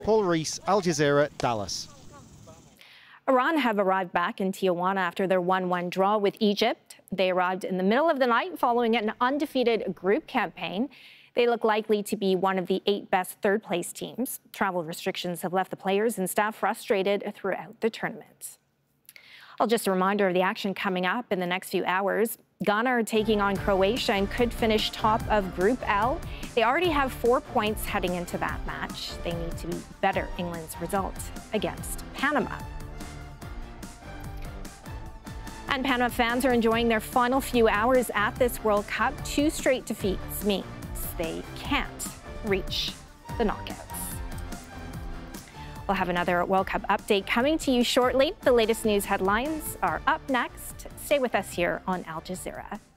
Paul Rees, Al Jazeera, Dallas. Iran have arrived back in Tijuana after their 1-1 draw with Egypt. They arrived in the middle of the night following an undefeated group campaign. They look likely to be one of the 8 best third-place teams. Travel restrictions have left the players and staff frustrated throughout the tournament. Well, just a reminder of the action coming up in the next few hours. Ghana are taking on Croatia and could finish top of Group L. They already have 4 points heading into that match. They need to better England's result against Panama. And Panama fans are enjoying their final few hours at this World Cup. 2 straight defeats means they can't reach the knockouts. We'll have another World Cup update coming to you shortly. The latest news headlines are up next. Stay with us here on Al Jazeera.